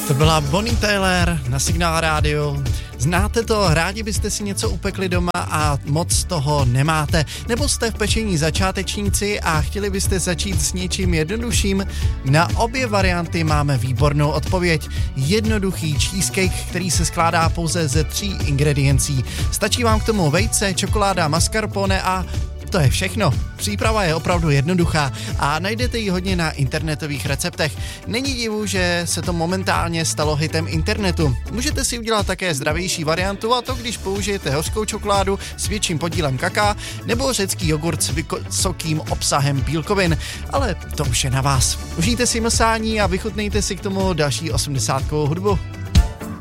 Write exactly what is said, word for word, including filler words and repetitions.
To byla Bonnie Tyler na Signál rádiu. Znáte to, rádi byste si něco upekli doma a moc toho nemáte? Nebo jste v pečení začátečníci a chtěli byste začít s něčím jednodušším? Na obě varianty máme výbornou odpověď. Jednoduchý cheesecake, který se skládá pouze ze tří ingrediencí. Stačí vám k tomu vejce, čokoláda, mascarpone a to je všechno. Příprava je opravdu jednoduchá a najdete ji hodně na internetových receptech. Není divu, že se to momentálně stalo hitem internetu. Můžete si udělat také zdravější variantu, a to když použijete hořkou čokoládu s větším podílem kaká nebo řecký jogurt s vysokým obsahem bílkovin. Ale to už je na vás. Užijte si mlsání a vychutnejte si k tomu další osmdesátkovou hudbu.